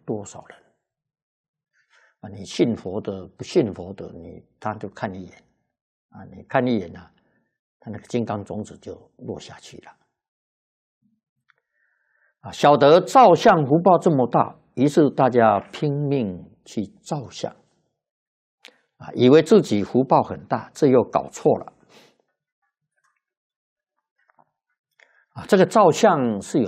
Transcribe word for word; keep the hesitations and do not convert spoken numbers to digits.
多少人啊？你信佛的、不信佛的，你他就看一眼啊，你看一眼啊，他那个金刚种子就落下去了啊。晓得造像福报这么大，于是大家拼命去造像啊，以为自己福报很大，这又搞错了啊。这个造像是有